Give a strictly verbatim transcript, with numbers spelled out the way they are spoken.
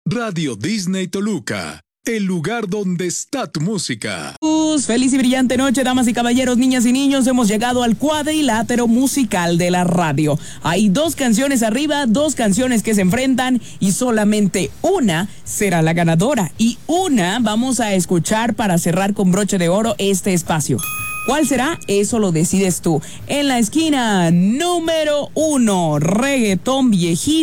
Radio Disney Toluca, el lugar donde está tu música. Feliz y brillante noche, damas y caballeros, niñas y niños. Hemos llegado al cuadrilátero musical de la radio. Hay dos canciones arriba, dos canciones que se enfrentan y solamente una será la ganadora. Y una vamos a escuchar para cerrar con broche de oro este espacio. ¿Cuál será? Eso lo decides tú. En la esquina número uno, reggaetón viejito.